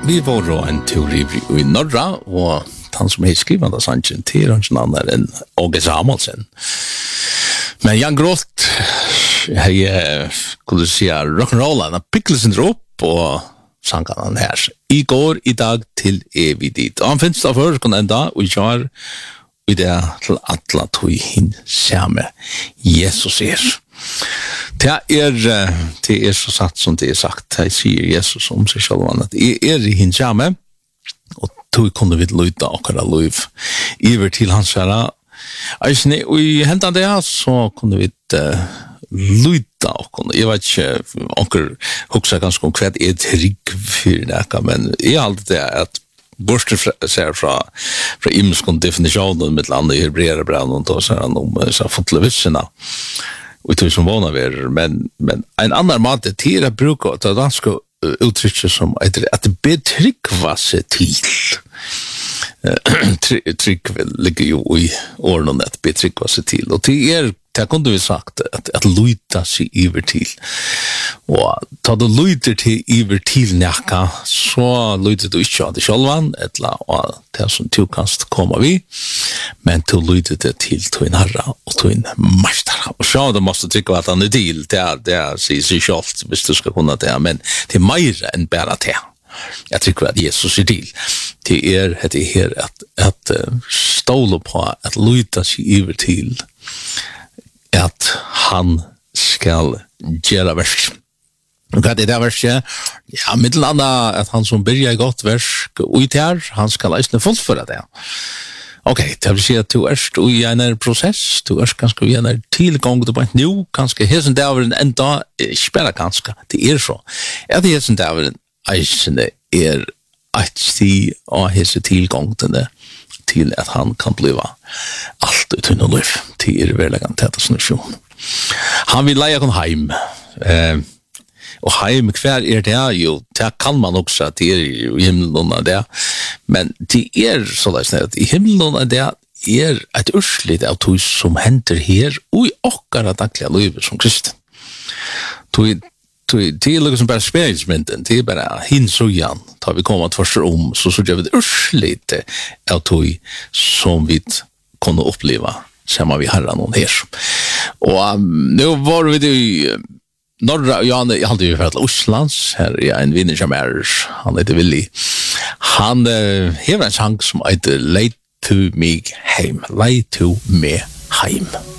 vi var då en teori i norra och han som är skrivande sanchen till han annan än Åge Samuelsen. Men Jan Groth jag kunde säga rock'n'roll och pickelsen upp och sankan han här. Igår idag till evigt. Och han finns där för kan ända och jag i det till alla tog in samma Jesus är. Det är så satt som det är sagt. Det säger Jesus om sig själv att det är i hin samma och tog kunde vi luta och kalla liv över till hans kära. Alltså och i hända det så kunde vi luta och kunde jag vet inte onkel huxa ganska om kvätt är trygg för det men är alltid det att borste ser från imskon definitionen med landet i Hebreerbrevet och då så han om så fotlevisserna och det som vana ver men en annan mat till att bruka att det ska uttrycka som att det betrykva sig till tryck ligger ju i ordnen att betrykva sig till och det kunde vi sagt att luta sig över till och ta då luter till över till näka så luter du inte att det självan eller och det som du kanst komma vi men till luter det till en herra och till en mästare och så då måste tycka att han är till det säger sig självt hvis du ska kunna det men det är mer än bara det. Jag tycker att Jesus är till. Det är här att ståla på att luta sig över till att han ska göra verk. Och det där verset, ja, mittelanda att han som börjar gott verk och där, han ska läsna fullföra det. Okej, det vill säga att du är i en process, du är ganska i en tillgång till point nu, ganska hesen där en enda spela ganska, det är så. Är det hesen där eisende är att se och hese tillgång till att han kan bliva allt utan liv till verkligen täta snursion. Han vill lägga kon hem. Och hem kvar är det ju, det kan man också att det är i himlen och det. Men det är så där att i himlen och det är ett urslit av det som händer här och i åkara dagliga liv som kristen. Det är liksom bara spegelsmynden, det är bara hinsujan, tar vi komma att första om, så gör vi det urslit av det som vi kunde uppleva samma vi herran och här. Och nu var vi i norra, jag hade ju varit till Oslands, här är en vinner som han heter Willy. Han har en sang som heter Lay to me heim.